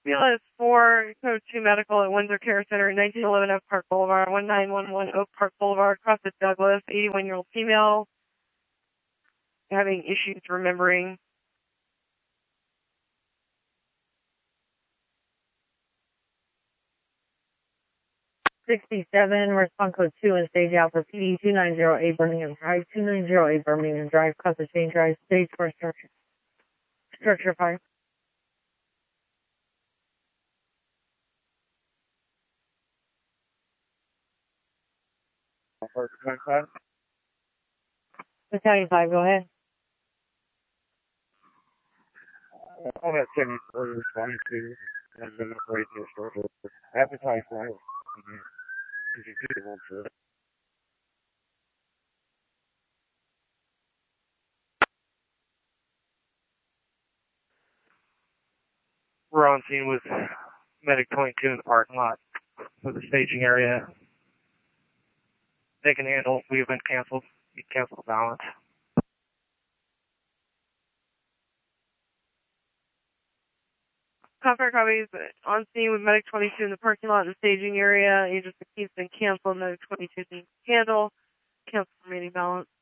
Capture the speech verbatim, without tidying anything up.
Camila is four, code two medical at Windsor Care Center, nineteen eleven Oak Park Boulevard, one nine one one Oak Park Boulevard, across the Douglas, eighty-one-year-old female, having issues remembering. sixty-seven, response code two in stage Alpha P D two ninety eight Birmingham Drive, two ninety eight Birmingham Drive, Casa Chain Drive, stage four structure, structure fire. Battalion five, go ahead. I'll have seventy-four twenty-two and then operate the structure. Appetite for it. If you do want to. We're on scene with Medic twenty-two in the parking lot for the staging area. They can handle. We have been canceled. You cancel the balance. Confer copies on scene with Medic twenty-two in the parking lot and staging area. Agent McKee's been canceled. Medic twenty-two needs to handle. Cancel remaining balance.